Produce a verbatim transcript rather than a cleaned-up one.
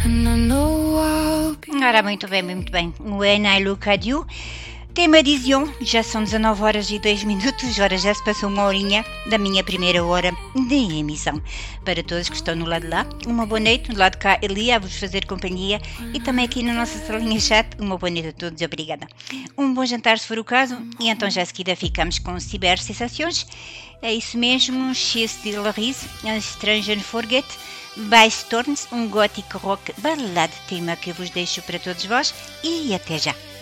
Ora, muito bem, muito bem. When I look at you. Tema Dizion, já são dezanove horas e dois minutos, ora já se passou uma horinha da minha primeira hora de emissão. Para todos que estão no lado de lá, uma boa noite, do lado de cá Elia a vos fazer companhia e também aqui na nossa salinha chat, uma boa noite a todos, obrigada. Um bom jantar se for o caso, e então já a seguida ficamos com Cyber Sensações. É isso mesmo, She's Still Rise, A Stranger Forget, by Storms, um gótico rock balada, tema que eu vos deixo para todos vós e até já.